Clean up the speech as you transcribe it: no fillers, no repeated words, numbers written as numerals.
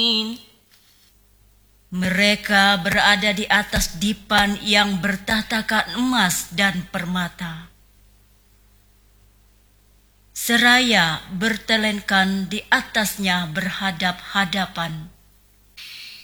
Mereka berada di atas dipan yang bertahtakan emas dan permata. Seraya bertelengkan di atasnya berhadap-hadapan.